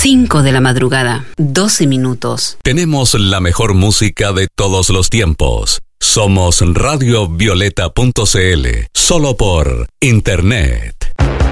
5 de la madrugada, 12 minutos. Tenemos la mejor música de todos los tiempos. Somos radiovioleta.cl, solo por internet.